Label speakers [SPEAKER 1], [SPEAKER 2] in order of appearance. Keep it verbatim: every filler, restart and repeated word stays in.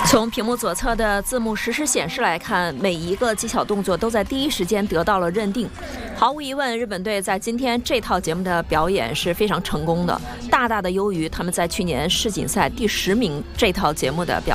[SPEAKER 1] 从屏幕左侧的字幕实时显示来看，每一个技巧动作都在第一时间得到了认定。毫无疑问，日本队在今天这套节目的表演是非常成功的，大大的优于他们在去年世锦赛第十名这套节目的表